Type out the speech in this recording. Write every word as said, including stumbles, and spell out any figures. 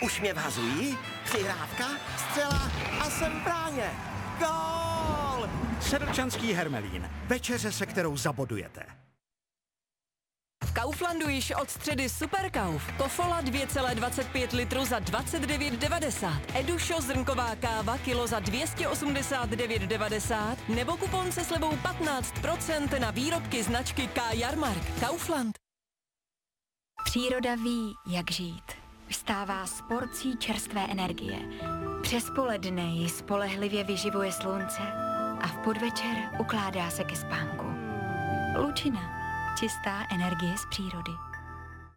Už mě vhazují, přihrávka, střela a jsem v bráně. Gól! Sedlčanský Hermelín. Večeře, se kterou zabodujete. V Kauflandu již od středy Superkauf. Kofola dvě celá dvacet pět litru za dvacet devět devadesát. Edušo zrnková káva kilo za dvě stě osmdesát devět devadesát. Nebo kupon se slevou patnáct procent na výrobky značky K. Jarmark. Kaufland. Příroda ví, jak žít. Vstává s porcí čerstvé energie. Přes poledne ji spolehlivě vyživuje slunce a v podvečer ukládá se ke spánku. Lučina. Čistá energie z přírody.